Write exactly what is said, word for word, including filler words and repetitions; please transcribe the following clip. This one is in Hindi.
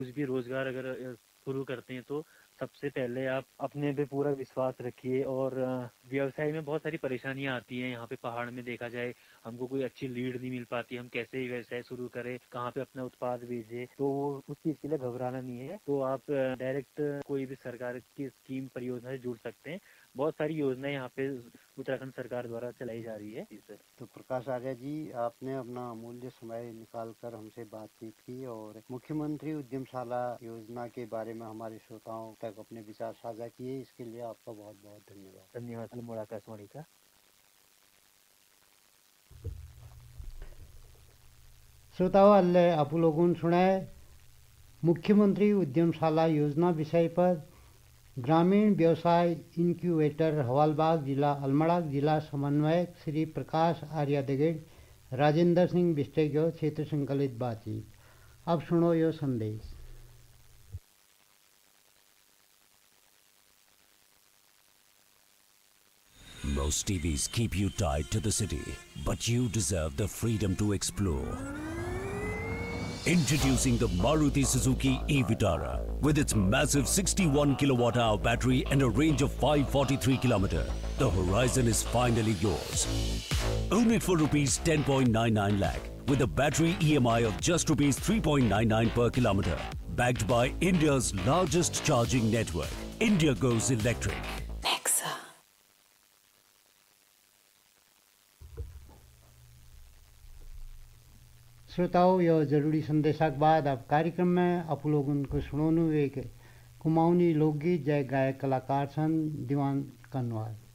कुछ भी रोज़गार अगर अ, शुरू करते हैं तो सबसे पहले आप अपने पे पूरा विश्वास रखिए और अ, व्यवसाय में बहुत सारी परेशानियाँ आती हैं। यहाँ पे पहाड़ में देखा जाए हमको कोई अच्छी लीड नहीं मिल पाती, हम कैसे ही व्यवसाय शुरू करें, कहाँ पे अपना उत्पाद बेचें, तो वो उस चीज़ के लिए घबराना नहीं है। तो आप डायरेक्ट कोई भी सरकार की स्कीम परियोजना से जुड़ सकते हैं। बहुत सारी योजनाएं यहाँ पे उत्तराखंड सरकार द्वारा चलाई जा रही है। जी सर। तो प्रकाश आर्या जी, आपने अपना अमूल्य समय निकालकर हमसे बातचीत की और मुख्यमंत्री उद्यमशाला योजना के बारे में हमारे श्रोताओं तक अपने विचार साझा किए, इसके लिए आपका बहुत बहुत धन्यवाद। धन्यवाद अल्मोड़ा आकाशवाणी का। श्रोताओं, अल्ले आप लोगों सुनाए मुख्यमंत्री उद्यमशाला योजना विषय पर ग्रामीण व्यवसाय इनक्यूबेटर हवालबाग जिला अल्मोड़ा जिला समन्वयक श्री प्रकाश आर्या दगेड़ राजेंद्र सिंह बिस्टेक क्षेत्र संकलित बातचीत। अब सुनो यो संदेश। Most T Vs keep you tied to the city, but you deserve the freedom to explore. Introducing the Maruti Suzuki e-Vitara with its massive sixty-one kilowatt hour battery and a range of five hundred forty-three kilometers. The horizon is finally yours. Own it for rupees ten point nine nine lakh with a battery E M I of just rupees three point nine nine per kilometer. Backed by India's largest charging network. India goes electric. Nexa. श्रोताओं, यह जरूरी संदेशक बाद अब कार्यक्रम में आप लोगों को सुनोनु एक कुमाऊनी लोकगीत जय गायक कलाकार सन दीवान कनवाल।